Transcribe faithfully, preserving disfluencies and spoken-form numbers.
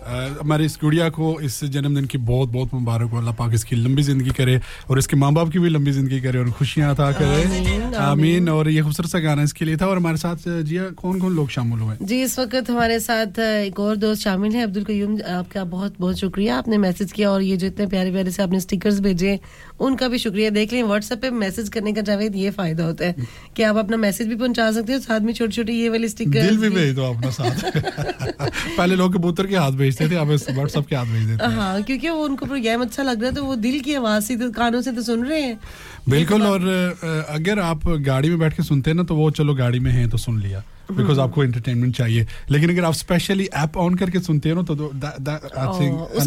हमारी इस गुड़िया को इस जन्मदिन की बहुत बहुत मुबारक हो। अल्लाह पाक इसकी लंबी जिंदगी करे और इसके माँ बाप की भी लंबी जिंदगी करे और खुशियां अता करे, आमीन। और ये खूबसूरत सा गाना इसके लिए था। और हमारे साथ जिया कौन कौन लोग शामिल हुए जी? इस वक्त हमारे साथ एक और दोस्त शामिल है, अब्दुल कयूम। आपका बहुत बहुत शुक्रिया, आपने मैसेज किया और ये जो इतने प्यारे प्यारे से आपने स्टिकर्स भेजे उनका भी शुक्रिया। देख लें व्हाट्सएप पे मैसेज करने का जावेद ये फायदा होता है कि आप अपना मैसेज भी पहुंचा सकते हो, साथ में छोटे छोटे ये वाले स्टिकर दिल भी भेज दो अपना साथ। पहले लोग कबूतर के हाथ भेजते थे, अब व्हाट्सएप के हाथ भेज देते हैं। हाँ, क्योंकि वो उनको प्रोग्राम अच्छा लग रहा है तो वो दिल की आवाज से तो कानों से तो सुन रहे हैं। बिल्कुल। और अगर आप गाड़ी में बैठ के सुनते हैं ना तो वो चलो गाड़ी में हैं तो सुन लिया, बिकॉज आपको एंटरटेनमेंट चाहिए। लेकिन अगर आप स्पेशली ऐप ऑन करके सुनते हो ना तो